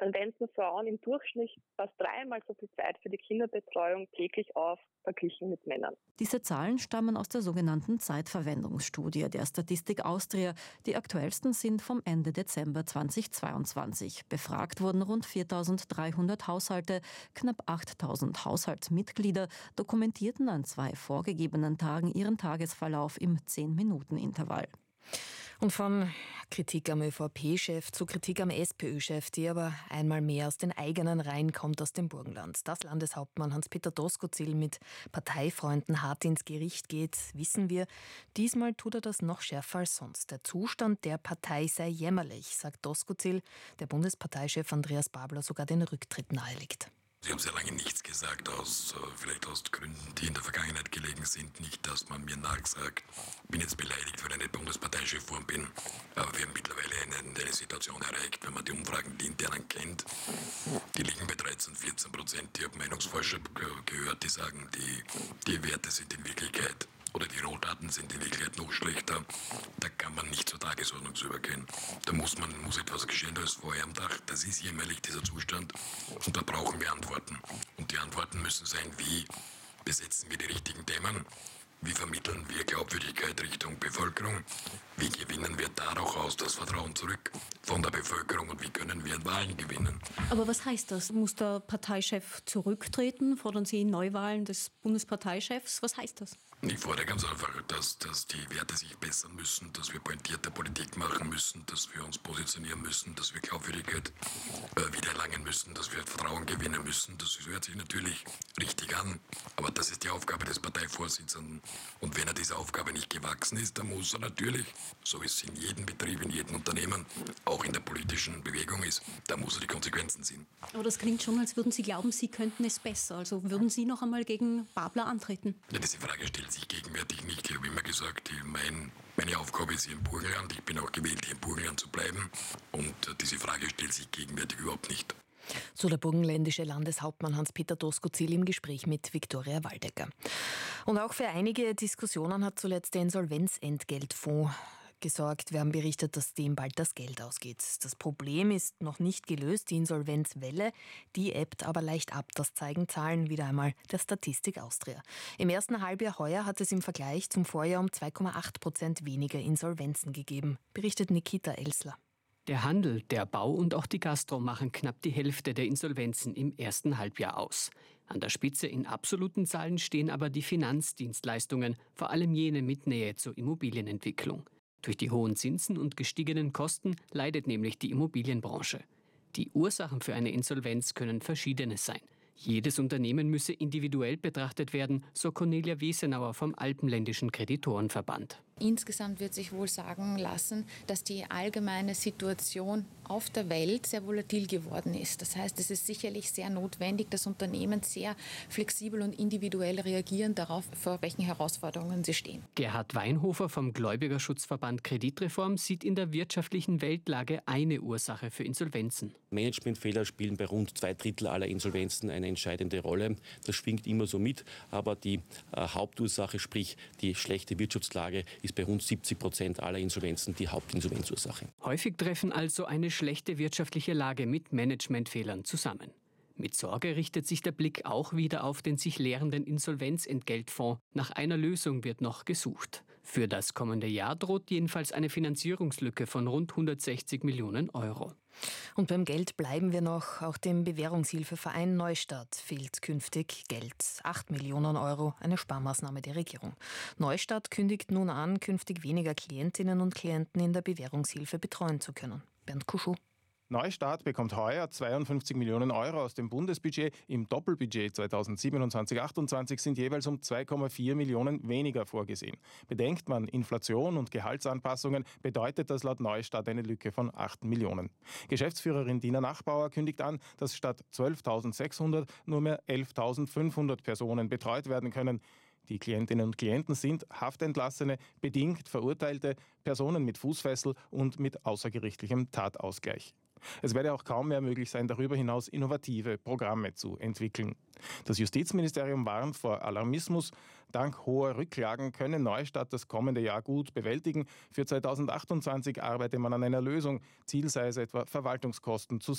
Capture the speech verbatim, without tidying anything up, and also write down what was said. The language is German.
dann wenden Frauen im Durchschnitt fast dreimal so viel Zeit für die Kinderbetreuung täglich auf, verglichen mit Männern. Diese Zahlen stammen aus der sogenannten Zeitverwendungsstudie der Statistik Austria. Die aktuellsten sind vom Ende Dezember zweitausendzweiundzwanzig. Befragt wurden rund viertausenddreihundert Haushalte. Knapp achttausend Haushaltsmitglieder dokumentierten an zwei vorgegebenen Tagen ihren Tagesverlauf im zehn-Minuten-Intervall. Und von Kritik am ÖVP-Chef zu Kritik am SPÖ-Chef, die aber einmal mehr aus den eigenen Reihen kommt, aus dem Burgenland. Dass Landeshauptmann Hans-Peter Doskozil mit Parteifreunden hart ins Gericht geht, wissen wir. Diesmal tut er das noch schärfer als sonst. Der Zustand der Partei sei jämmerlich, sagt Doskozil, der Bundesparteichef Andreas Babler sogar den Rücktritt nahelegt. Sie haben sehr lange nichts gesagt, aus, vielleicht aus Gründen, die in der Vergangenheit gelegen sind. Nicht, dass man mir nachsagt, ich bin jetzt beleidigt, weil ich nicht Bundesparteichef geworden bin. Aber wir haben mittlerweile eine, eine Situation erreicht, wenn man die Umfragen, die internen kennt, die liegen bei dreizehn, vierzehn Prozent. Ich habe Meinungsforscher gehört, die sagen, die, die Werte sind in Wirklichkeit oder die Rohdaten sind in Wirklichkeit noch schlechter. Da kann man nicht zur Tagesordnung übergehen. Da muss man muss etwas geschehen als vorher am Tag. Das ist jämmerlich, dieser Zustand. Und da brauchen wir Antworten. Und die Antworten müssen sein, wie besetzen wir die richtigen Themen? Wie vermitteln wir Glaubwürdigkeit Richtung Bevölkerung? Wie gewinnen wir daraus das Vertrauen zurück von der Bevölkerung und wie können wir Wahlen gewinnen? Aber was heißt das? Muss der Parteichef zurücktreten? Fordern Sie Neuwahlen des Bundesparteichefs? Was heißt das? Ich fordere ganz einfach, dass, dass die Werte sich bessern müssen, dass wir pointierte Politik machen müssen, dass wir uns positionieren müssen, dass wir Glaubwürdigkeit äh, wiedererlangen müssen, dass wir Vertrauen gewinnen müssen. Das hört sich natürlich richtig an, aber das ist die Aufgabe des Parteivorsitzenden. Und wenn er dieser Aufgabe nicht gewachsen ist, dann muss er natürlich, so wie es in jedem Betrieb, in jedem Unternehmen, auch in der politischen Bewegung ist, da muss er die Konsequenzen ziehen. Aber das klingt schon, als würden Sie glauben, Sie könnten es besser. Also würden Sie noch einmal gegen Babler antreten? Ja, diese Frage stellt sich gegenwärtig nicht. Ich habe immer gesagt, die, mein, meine Aufgabe ist hier im Burgenland. Ich bin auch gewählt, hier im Burgenland zu bleiben. Und diese Frage stellt sich gegenwärtig überhaupt nicht. So der burgenländische Landeshauptmann Hans-Peter Doskozil im Gespräch mit Viktoria Waldecker. Und auch für einige Diskussionen hat zuletzt der Insolvenzentgeltfonds gesorgt. Wir haben berichtet, dass dem bald das Geld ausgeht. Das Problem ist noch nicht gelöst, die Insolvenzwelle, die ebbt aber leicht ab. Das zeigen Zahlen wieder einmal der Statistik Austria. Im ersten Halbjahr heuer hat es im Vergleich zum Vorjahr um zwei Komma acht Prozent weniger Insolvenzen gegeben, berichtet Nikita Elsler. Der Handel, der Bau und auch die Gastro machen knapp die Hälfte der Insolvenzen im ersten Halbjahr aus. An der Spitze in absoluten Zahlen stehen aber die Finanzdienstleistungen, vor allem jene mit Nähe zur Immobilienentwicklung. Durch die hohen Zinsen und gestiegenen Kosten leidet nämlich die Immobilienbranche. Die Ursachen für eine Insolvenz können verschiedene sein. Jedes Unternehmen müsse individuell betrachtet werden, so Cornelia Wesenauer vom Alpenländischen Kreditorenverband. Insgesamt wird sich wohl sagen lassen, dass die allgemeine Situation auf der Welt sehr volatil geworden ist. Das heißt, es ist sicherlich sehr notwendig, dass Unternehmen sehr flexibel und individuell reagieren darauf, vor welchen Herausforderungen sie stehen. Gerhard Weinhofer vom Gläubigerschutzverband Kreditreform sieht in der wirtschaftlichen Weltlage eine Ursache für Insolvenzen. Managementfehler spielen bei rund zwei Drittel aller Insolvenzen eine entscheidende Rolle. Das schwingt immer so mit, aber die äh, Hauptursache, sprich die schlechte Wirtschaftslage, ist bei rund siebzig Prozent aller Insolvenzen die Hauptinsolvenzursache. Häufig treffen also eine schlechte wirtschaftliche Lage mit Managementfehlern zusammen. Mit Sorge richtet sich der Blick auch wieder auf den sich leerenden Insolvenzentgeltfonds. Nach einer Lösung wird noch gesucht. Für das kommende Jahr droht jedenfalls eine Finanzierungslücke von rund hundertsechzig Millionen Euro. Und beim Geld bleiben wir noch. Auch dem Bewährungshilfeverein Neustadt fehlt künftig Geld. acht Millionen Euro, eine Sparmaßnahme der Regierung. Neustadt kündigt nun an, künftig weniger Klientinnen und Klienten in der Bewährungshilfe betreuen zu können. Bernd Kuschow. Neustadt bekommt heuer zweiundfünfzig Millionen Euro aus dem Bundesbudget. Im Doppelbudget zweitausendsiebenundzwanzig achtundzwanzig sind jeweils um zwei Komma vier Millionen weniger vorgesehen. Bedenkt man Inflation und Gehaltsanpassungen, bedeutet das laut Neustadt eine Lücke von acht Millionen. Geschäftsführerin Dina Nachbauer kündigt an, dass statt zwölftausendsechshundert nur mehr elftausendfünfhundert Personen betreut werden können. Die Klientinnen und Klienten sind Haftentlassene, bedingt Verurteilte, Personen mit Fußfessel und mit außergerichtlichem Tatausgleich. Es werde auch kaum mehr möglich sein, darüber hinaus innovative Programme zu entwickeln. Das Justizministerium warnt vor Alarmismus. Dank hoher Rücklagen könne Neustadt das kommende Jahr gut bewältigen. Für zweitausendachtundzwanzig arbeite man an einer Lösung. Ziel sei es etwa, Verwaltungskosten zu